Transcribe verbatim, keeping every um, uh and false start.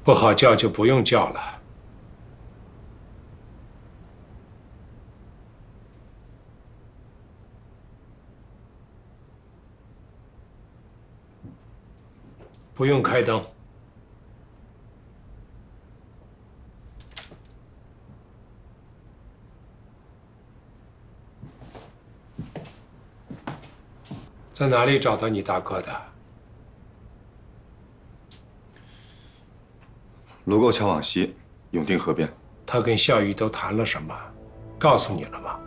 不好叫就不用叫了。不用开灯。在哪里找到你大哥的？ 卢沟桥往西，永定河边。 他跟夏雨都谈了什么？告诉你了吗？